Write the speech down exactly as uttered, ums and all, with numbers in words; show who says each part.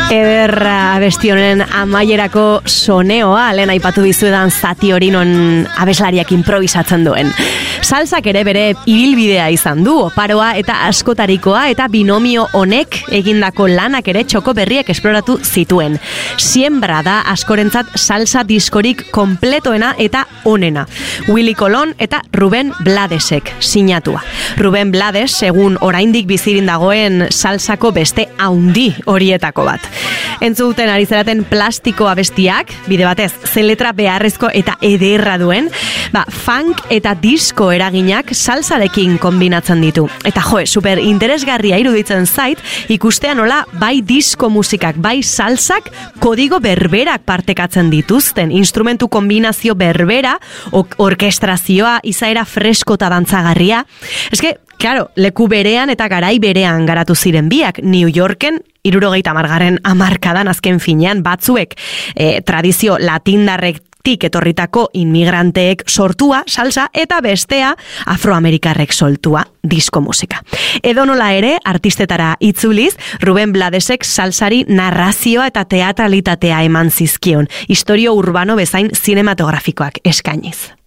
Speaker 1: Ederra abesti honen amaierako soneoa, lehen aipatu dizuedan zati hori non abeslariak improvisatzen duen. Salsak ere bere ibilbidea izan du, oparoa eta askotarikoa, eta binomio honek egindako lanak ere txoko berriek esploratu zituen. Siembra da askorentzat salsa diskorik kompletoena eta onena. Willy Colón eta Ruben Bladesek sinatua. Ruben Blades, egun oraindik bizirin dagoen salsako beste haundi horietako bat. Entzuten ari zeraten plastiko abestiak, bide batez, zen letra beharrezko eta ederra duen, ba, funk eta disco eraginak salsarekin kombinatzen ditu. Eta joe, super interesgarria iruditzen zait, ikustea nola bai disco musikak, bai salsak kodigo berberak partekatzen dituzten, instrumentu kombinazio berbera, orkestrazioa, izaera fresko eta dantzagarria. Eske, claro, leku berean eta garai berean garatu ziren biak, New Yorken, hirurogeita hamargarren hamarkadan azken finean batzuek e, tradizio latindarrek tik etorritako inmigranteek sortua, salsa, eta bestea afroamerikarrek sortua, disko musika. Edonola ere, artistetara itzuliz, Ruben Bladesek salsari narrazioa eta teatralitatea eman zizkion, istorio urbano bezain zinematografikoak eskainiz.